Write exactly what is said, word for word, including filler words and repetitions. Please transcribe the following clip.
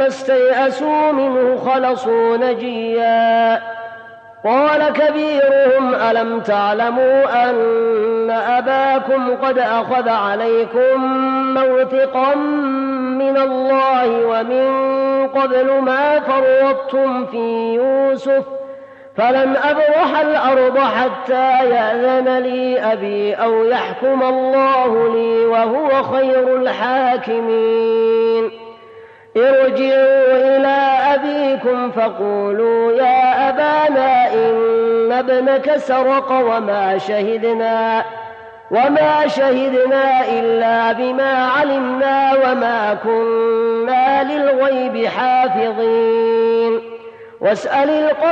فلما استيئسوا منه خلصوا نجيا قال كبيرهم ألم تعلموا أن أباكم قد أخذ عليكم موثقا من الله ومن قبل ما فرطتم في يوسف فلن أبرح الأرض حتى يأذن لي أبي أو يحكم الله لي وهو خير الحاكمين ارجعوا إلى أبيكم فقولوا يا أبانا إن ابنك سرق وما شهدنا وما شهدنا إلا بما علمنا وما كنا للغيب حافظين واسأل القوم